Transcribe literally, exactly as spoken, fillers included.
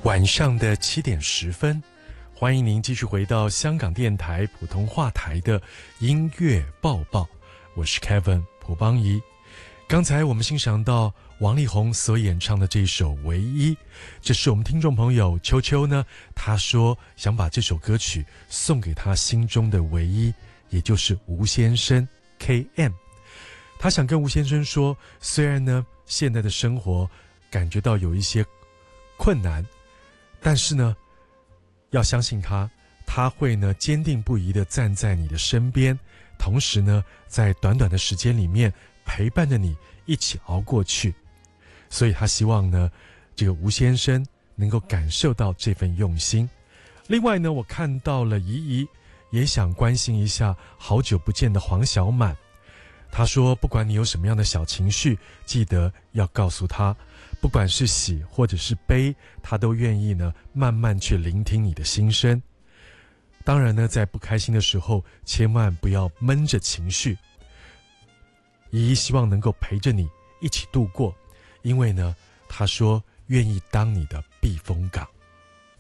晚上的七点十分，欢迎您继续回到香港电台普通话台的音乐报报，我是 Kevin 蒲邦仪。刚才我们欣赏到王力宏所演唱的这首《唯一》，这是我们听众朋友秋秋呢，他说想把这首歌曲送给他心中的唯一，也就是吴先生 K M。 他想跟吴先生说，虽然呢现在的生活感觉到有一些困难，但是呢要相信他，他会呢坚定不移地站在你的身边，同时呢在短短的时间里面陪伴着你一起熬过去。所以他希望呢这个吴先生能够感受到这份用心。另外呢，我看到了怡怡也想关心一下好久不见的黄小满，他说不管你有什么样的小情绪，记得要告诉他，不管是喜或者是悲，他都愿意呢慢慢去聆听你的心声。当然呢，在不开心的时候千万不要闷着情绪，怡怡希望能够陪着你一起度过，因为呢他说愿意当你的避风港。